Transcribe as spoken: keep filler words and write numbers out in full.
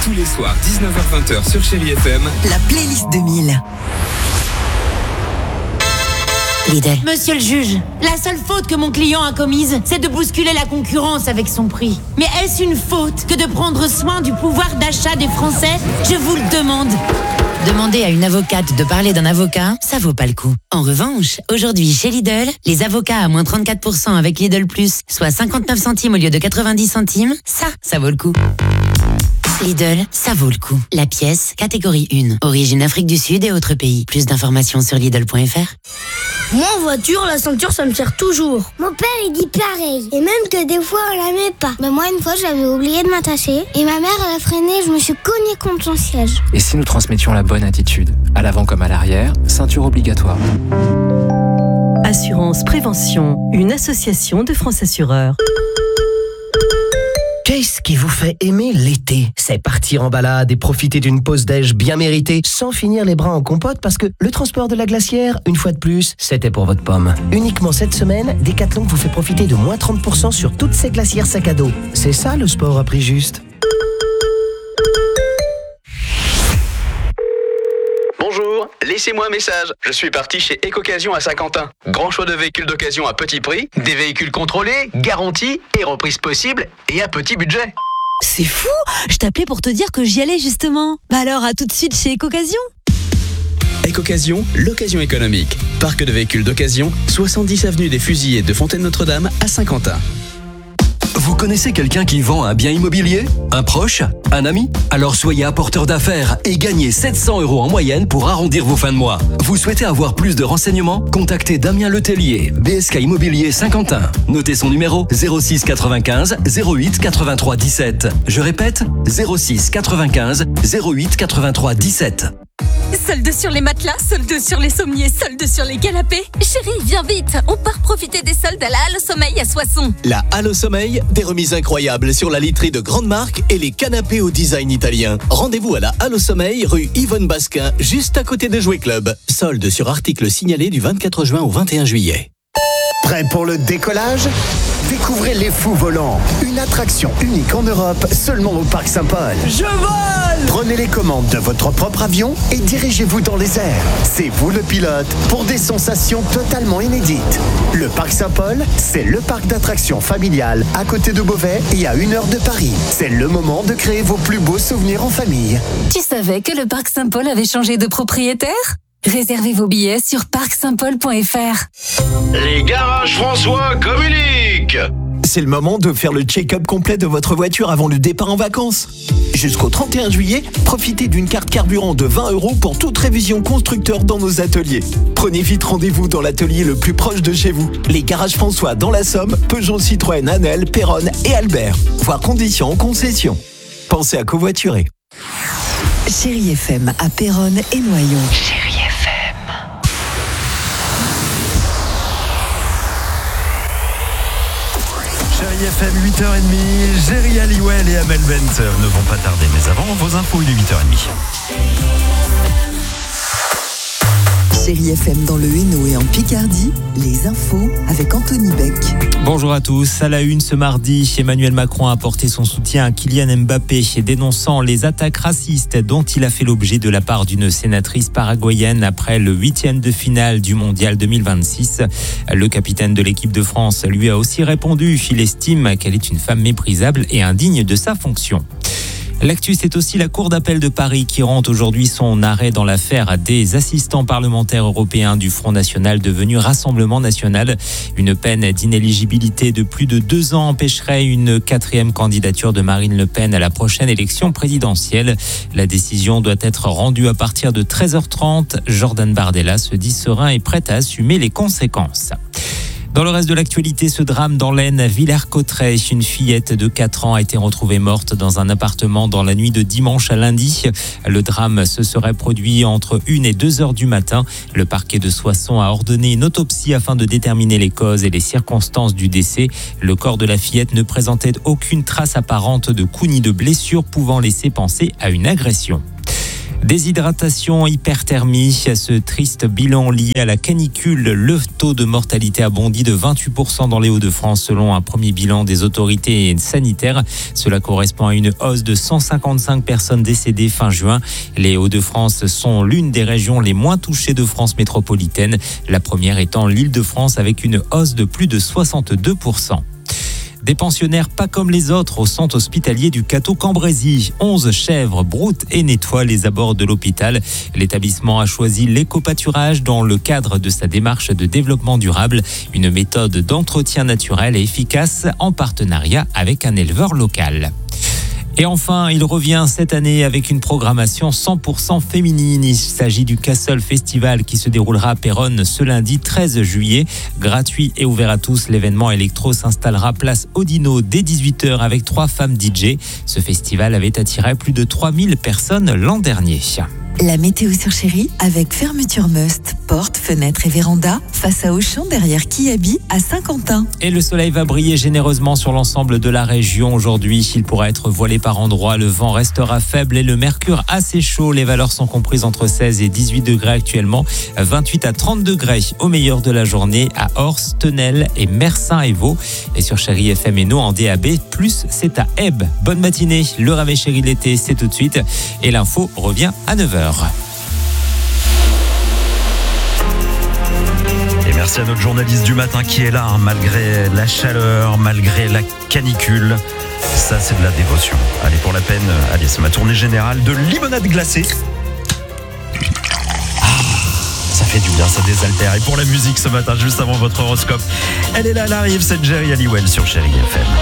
Tous les soirs, dix-neuf heures vingt sur Chérie F M. La playlist deux mille. Lidl. Monsieur le juge, la seule faute que mon client a commise, c'est de bousculer la concurrence avec son prix. Mais est-ce une faute que de prendre soin du pouvoir d'achat des Français ? Je vous le demande. Demandez à une avocate de parler d'un avocat, ça vaut pas le coup. En revanche, aujourd'hui chez Lidl, les avocats à moins trente-quatre pour cent avec Lidl Plus, soit cinquante-neuf centimes au lieu de quatre-vingt-dix centimes, ça, ça vaut le coup. Lidl, ça vaut le coup. La pièce, catégorie un. Origine Afrique du Sud et autres pays. Plus d'informations sur Lidl point F R. Moi en voiture, la ceinture ça me sert toujours. Mon père il dit pareil. Et même que des fois on la met pas. Mais moi une fois j'avais oublié de m'attacher. Et ma mère elle a freiné, je me suis cognée contre son siège. Et si nous transmettions la bonne attitude, à l'avant comme à l'arrière, ceinture obligatoire. Assurance Prévention, une association de France Assureurs. Qu'est-ce qui vous fait aimer l'été ? C'est partir en balade et profiter d'une pause déj bien méritée sans finir les bras en compote parce que le transport de la glacière, une fois de plus, c'était pour votre pomme. Uniquement cette semaine, Decathlon vous fait profiter de moins trente pour cent sur toutes ces glacières sac à dos. C'est ça le sport à prix juste. Bonjour, laissez-moi un message. Je suis parti chez Écocassion à Saint-Quentin. Grand choix de véhicules d'occasion à petit prix, des véhicules contrôlés, garantis et reprises possibles et à petit budget. C'est fou! Je t'appelais pour te dire que j'y allais justement. Bah alors, à tout de suite chez Écocassion. Écocassion, l'occasion économique. Parc de véhicules d'occasion, soixante-dix avenue des Fusillés de Fontaine-Notre-Dame à Saint-Quentin. Vous connaissez quelqu'un qui vend un bien immobilier ? Un proche ? Un ami ? Alors soyez apporteur d'affaires et gagnez sept cents euros en moyenne pour arrondir vos fins de mois. Vous souhaitez avoir plus de renseignements ? Contactez Damien Letellier, B S K Immobilier Saint-Quentin. Notez son numéro zéro six quatre-vingt-quinze zéro huit quatre-vingt-trois dix-sept. Je répète, zéro six quatre-vingt-quinze zéro huit quatre-vingt-trois dix-sept. Solde sur les matelas, solde sur les sommiers, solde sur les canapés. Chérie, viens vite, on part profiter des soldes à la Halle au Sommeil à Soissons. La Halle au Sommeil, des remises incroyables sur la literie de grandes marques et les canapés au design italien. Rendez-vous à la Halle au Sommeil, rue Yvonne Basquin, juste à côté de Jouet Club. Solde sur articles signalés du vingt-quatre juin au vingt et un juillet. Prêt pour le décollage ? Découvrez les Fous Volants, une attraction unique en Europe, seulement au Parc Saint-Paul. Je vole ! Prenez les commandes de votre propre avion et dirigez-vous dans les airs. C'est vous le pilote pour des sensations totalement inédites. Le Parc Saint-Paul, c'est le parc d'attractions familial à côté de Beauvais et à une heure de Paris. C'est le moment de créer vos plus beaux souvenirs en famille. Tu savais que le Parc Saint-Paul avait changé de propriétaire ? Réservez vos billets sur parc saint paul point F R. Les garages François communiquent. C'est le moment de faire le check-up complet de votre voiture avant le départ en vacances. Jusqu'au trente et un juillet, profitez d'une carte carburant de vingt euros pour toute révision constructeur dans nos ateliers. Prenez vite rendez-vous dans l'atelier le plus proche de chez vous. Les garages François dans la Somme, Peugeot, Citroën, Anel, Péronne et Albert. Voir conditions en concession. Pensez à covoiturer. Chérie F M à Péronne et Noyon. Chérie F M. Chérie F M, huit heures trente, Jerry Halliwell et Amel Bent ne vont pas tarder. Mais avant, vos infos, il est huit heures trente. Chérie F M dans le Hainaut et en Picardie, les infos avec Anthony Beck. Bonjour à tous. À la une ce mardi, Emmanuel Macron a apporté son soutien à Kylian Mbappé, dénonçant les attaques racistes dont il a fait l'objet de la part d'une sénatrice paraguayenne après le huitième de finale du Mondial deux mille vingt-six. Le capitaine de l'équipe de France lui a aussi répondu. Il estime qu'elle est une femme méprisable et indigne de sa fonction. L'actu, c'est aussi la Cour d'appel de Paris qui rend aujourd'hui son arrêt dans l'affaire des assistants parlementaires européens du Front National devenu Rassemblement National. Une peine d'inéligibilité de plus de deux ans empêcherait une quatrième candidature de Marine Le Pen à la prochaine élection présidentielle. La décision doit être rendue à partir de treize heures trente. Jordan Bardella se dit serein et prêt à assumer les conséquences. Dans le reste de l'actualité, ce drame dans l'Aisne à Villers-Cotterêts. Une fillette de quatre ans a été retrouvée morte dans un appartement dans la nuit de dimanche à lundi. Le drame se serait produit entre une et deux heures du matin. Le parquet de Soissons a ordonné une autopsie afin de déterminer les causes et les circonstances du décès. Le corps de la fillette ne présentait aucune trace apparente de coups ni de blessures pouvant laisser penser à une agression. Déshydratation, hyperthermie, ce triste bilan lié à la canicule. Le taux de mortalité a bondi de vingt-huit pour cent dans les Hauts-de-France selon un premier bilan des autorités sanitaires. Cela correspond à une hausse de cent cinquante-cinq personnes décédées fin juin. Les Hauts-de-France sont l'une des régions les moins touchées de France métropolitaine. La première étant l'Île-de-France avec une hausse de plus de soixante-deux pour cent. Des pensionnaires pas comme les autres au centre hospitalier du Cateau-Cambrésis. onze chèvres broutent et nettoient les abords de l'hôpital. L'établissement a choisi l'éco-pâturage dans le cadre de sa démarche de développement durable, une méthode d'entretien naturel et efficace en partenariat avec un éleveur local. Et enfin, il revient cette année avec une programmation cent pour cent féminine. Il s'agit du Castle Festival qui se déroulera à Péronne ce lundi treize juillet. Gratuit et ouvert à tous, l'événement électro s'installera place Odino dès dix-huit heures avec trois femmes D J. Ce festival avait attiré plus de trois mille personnes l'an dernier. La météo sur Chérie avec fermeture Must, porte, fenêtre et véranda face à Auchan derrière Kiabi à Saint-Quentin. Et le soleil va briller généreusement sur l'ensemble de la région aujourd'hui. Il pourra être voilé par endroits, le vent restera faible et le mercure assez chaud. Les valeurs sont comprises entre seize et dix-huit degrés actuellement, vingt-huit à trente degrés au meilleur de la journée à Ors, Tenel et Mersin-et-Vaux. Et sur Chérie F M et nous en D A B plus, c'est à Ebbe. Bonne matinée, le Réveil Chérie l'été, c'est tout de suite. Et l'info revient à neuf heures. Et merci à notre journaliste du matin qui est là, hein, malgré la chaleur, malgré la canicule. Ça, c'est de la dévotion. Allez, pour la peine, allez, c'est ma tournée générale de limonade glacée. Ah, ça fait du bien, ça désaltère. Et pour la musique ce matin, juste avant votre horoscope, elle est là, elle arrive, c'est Jerry Halliwell sur Chérie F M.